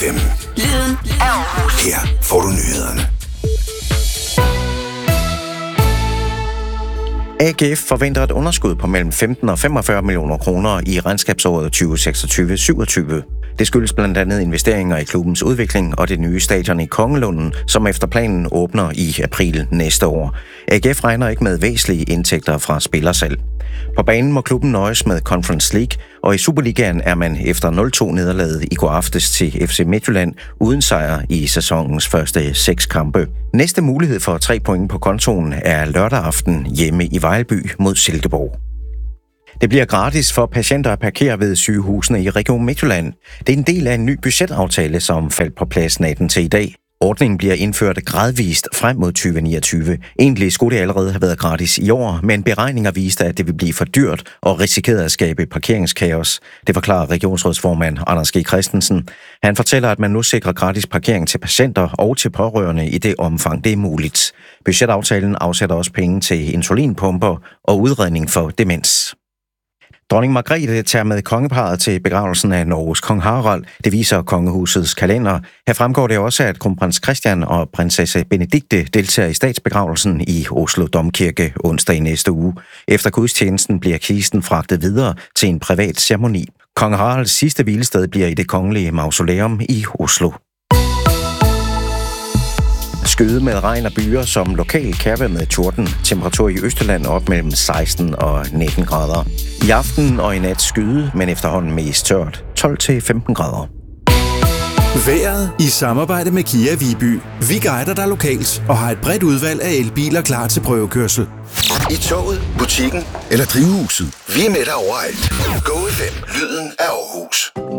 FM. Lyden af Aarhus. Her får du nyhederne. AGF forventer et underskud på mellem 15 og 45 millioner kroner i regnskabsåret 2026-27. Det skyldes blandt andet investeringer i klubbens udvikling og det nye stadion i Kongelunden, som efter planen åbner i april næste år. AGF regner ikke med væsentlige indtægter fra spillersalg. På banen må klubben nøjes med Conference League, og i Superligaen er man efter 0-2-nederlaget i går aftes til FC Midtjylland uden sejr i sæsonens første 6 kampe. Næste mulighed for 3 point på kontoen er lørdag aften hjemme i Vejlby mod Silkeborg. Det bliver gratis for patienter at parkere ved sygehusene i Region Midtjylland. Det er en del af en ny budgetaftale, som faldt på plads natten til i dag. Ordningen bliver indført gradvist frem mod 2029. Egentlig skulle det allerede have været gratis i år, men beregninger viste, at det vil blive for dyrt og risikerede at skabe parkeringskaos. Det forklarer regionsrådsformand Anders G. Christensen. Han fortæller, at man nu sikrer gratis parkering til patienter og til pårørende i det omfang, det er muligt. Budgetaftalen afsætter også penge til insulinpumper og udredning for demens. Dronning Margrethe tager med kongeparret til begravelsen af Norges kong Harald. Det viser kongehusets kalender. Her fremgår det også, at kronprins Christian og prinsesse Benedikte deltager i statsbegravelsen i Oslo Domkirke onsdag i næste uge. Efter gudstjenesten bliver kisten fragtet videre til en privat ceremoni. Kong Haralds sidste hvilested bliver i det kongelige mausoleum i Oslo. Skyde med regn og byer som lokal kærvejr med torden. Temperatur i Østjylland op mellem 16 og 19 grader. I aften og i nat skyde, men efterhånden mest tørt. 12-15 grader. Vejret i samarbejde med Kia Viby. Vi guider dig lokalt og har et bredt udvalg af elbiler klar til prøvekørsel. I toget, butikken eller drivhuset. Vi er med dig overalt. Go FM. Lyden af Aarhus.